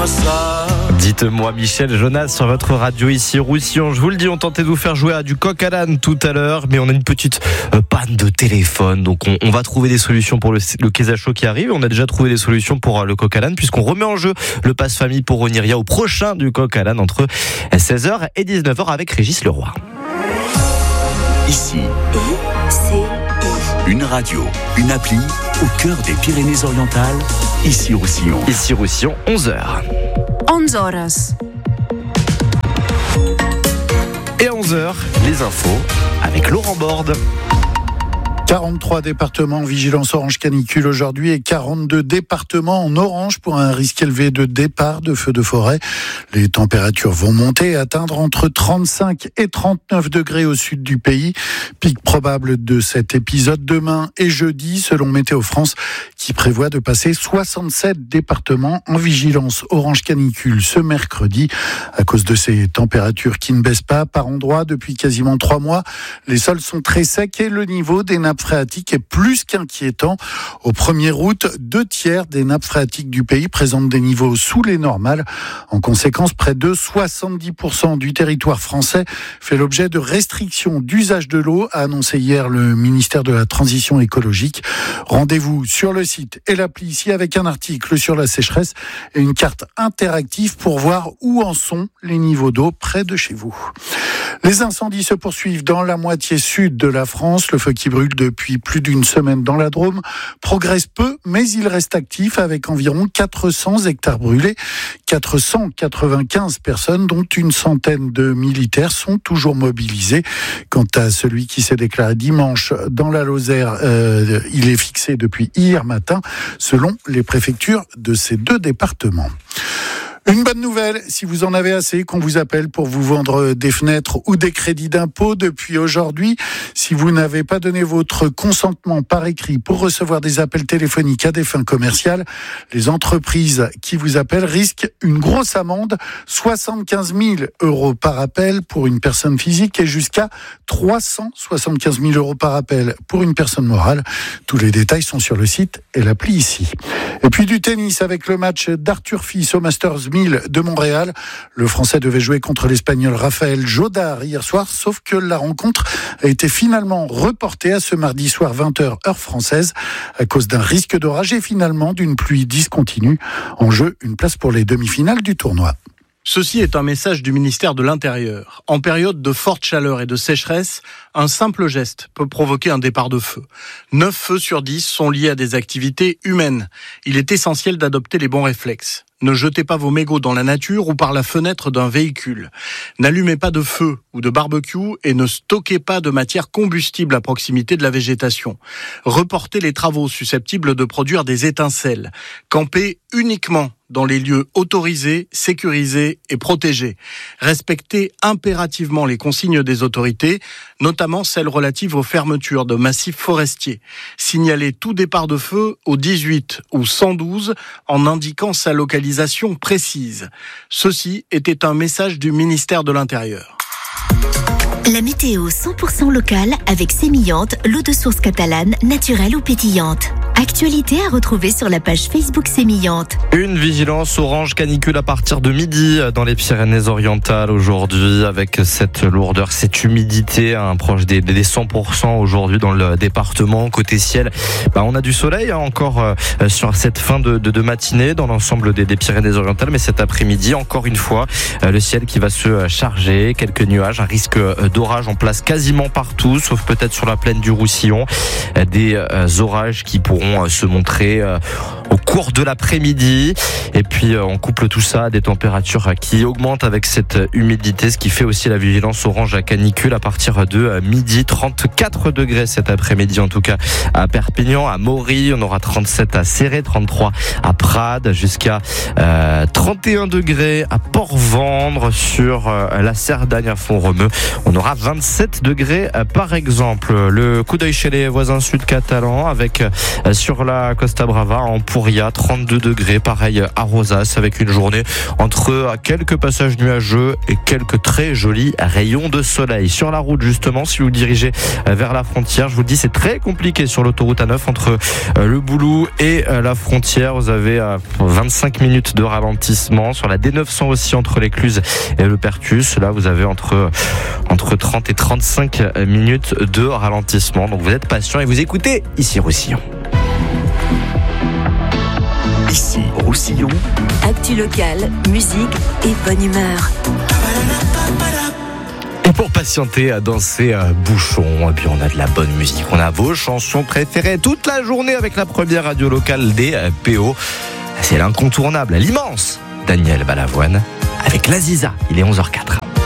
dites-moi ça. Dites-moi Michel Jonas sur votre radio ici Roussillon. Je vous le dis, on tentait de vous faire jouer à du coq à l'âne tout à l'heure, mais on a une petite panne de téléphone. Donc on va trouver des solutions pour le Keza Show qui arrive. On a déjà trouvé des solutions pour le coq à l'âne, puisqu'on remet en jeu le passe famille pour Oniria au prochain du coq à l'âne entre 16h et 19h avec Régis Leroy. Ici, une radio, une appli au cœur des Pyrénées-Orientales, ici Roussillon. Ici Roussillon, 11h. 11 horas. Et à 11h, les infos avec Laurent Borde. 43 départements en vigilance orange canicule aujourd'hui et 42 départements en orange pour un risque élevé de départ de feux de forêt. Les températures vont monter et atteindre entre 35 et 39 degrés au sud du pays. Pic probable de cet épisode demain et jeudi selon Météo France qui prévoit de passer 67 départements en vigilance orange canicule ce mercredi. À cause de ces températures qui ne baissent pas par endroits depuis quasiment 3 mois, les sols sont très secs et le niveau des nappes phréatiques est plus qu'inquiétant. Au 1er août, 2/3 des nappes phréatiques du pays présentent des niveaux sous les normales. En conséquence, près de 70% du territoire français fait l'objet de restrictions d'usage de l'eau, a annoncé hier le ministère de la Transition écologique. Rendez-vous sur le site et l'appli ici avec un article sur la sécheresse et une carte interactive pour voir où en sont les niveaux d'eau près de chez vous. Les incendies se poursuivent dans la moitié sud de la France. Le feu qui brûle depuis plus d'une semaine dans la Drôme progresse peu, mais il reste actif avec environ 400 hectares brûlés. 495 personnes, dont une centaine de militaires, sont toujours mobilisés. Quant à celui qui s'est déclaré dimanche dans la Lozère, il est fixé depuis hier matin, selon les préfectures de ces 2 départements. Une bonne nouvelle, si vous en avez assez, qu'on vous appelle pour vous vendre des fenêtres ou des crédits d'impôt depuis aujourd'hui. Si vous n'avez pas donné votre consentement par écrit pour recevoir des appels téléphoniques à des fins commerciales, les entreprises qui vous appellent risquent une grosse amende, 75 000 € par appel pour une personne physique et jusqu'à 375 000 € par appel pour une personne morale. Tous les détails sont sur le site et l'appli ici. Et puis du tennis avec le match d'Arthur Fils au Masters 1000 de Montréal. Le Français devait jouer contre l'Espagnol Rafael Jodar hier soir, sauf que la rencontre a été finalement reportée à ce mardi soir 20h heure française à cause d'un risque d'orage et finalement d'une pluie discontinue. En jeu, une place pour les demi-finales du tournoi. Ceci est un message du ministère de l'Intérieur. En période de forte chaleur et de sécheresse, un simple geste peut provoquer un départ de feu. 9 feux sur 10 sont liés à des activités humaines. Il est essentiel d'adopter les bons réflexes. Ne jetez pas vos mégots dans la nature ou par la fenêtre d'un véhicule. N'allumez pas de feu ou de barbecue et ne stockez pas de matière combustible à proximité de la végétation. Reportez les travaux susceptibles de produire des étincelles. Campez uniquement dans les lieux autorisés, sécurisés et protégés. Respectez impérativement les consignes des autorités, notamment celles relatives aux fermetures de massifs forestiers. Signalez tout départ de feu au 18 ou 112 en indiquant sa localisation précise. Ceci était un message du ministère de l'Intérieur. La météo 100% locale avec Sémillante, l'eau de source catalane, naturelle ou pétillante. Actualité à retrouver sur la page Facebook Sémillante. Une vigilance orange canicule à partir de midi dans les Pyrénées-Orientales aujourd'hui avec cette lourdeur, cette humidité proche des 100% aujourd'hui dans le département. Côté ciel, on a du soleil encore sur cette fin de matinée dans l'ensemble des Pyrénées-Orientales, mais cet après-midi, encore une fois, le ciel qui va se charger, quelques nuages, un risque d'orage en place quasiment partout, sauf peut-être sur la plaine du Roussillon. Des orages qui pourront se montrer au cours de l'après-midi. Et puis on couple tout ça à des températures qui augmentent avec cette humidité, ce qui fait aussi la vigilance orange à canicule à partir de midi. 34 degrés cet après-midi en tout cas à Perpignan, à Mory, on aura 37 à Céré, 33 à Prades, jusqu'à 31 degrés à Port-Vendre, sur la Cerdagne à Font-Romeu. On aura 27 degrés par exemple. Le coup d'œil chez les voisins sud-catalans avec sur la Costa Brava, en Pouria, 32 degrés, pareil à Rosas, avec une journée entre quelques passages nuageux et quelques très jolis rayons de soleil. Sur la route, justement, si vous dirigez vers la frontière, je vous le dis, c'est très compliqué sur l'autoroute A9 entre le Boulou et la frontière. Vous avez 25 minutes de ralentissement. Sur la D900 aussi, entre l'Écluse et le Pertus, là vous avez entre 30 et 35 minutes de ralentissement. Donc vous êtes patient et vous écoutez ici Roussillon. Ici Roussillon. Actu locale, musique et bonne humeur. Et pour patienter à danser à bouchon, et puis on a de la bonne musique. On a vos chansons préférées toute la journée avec la première radio locale des PO. C'est l'incontournable, l'immense Daniel Balavoine avec l'Aziza. Il est 11h04.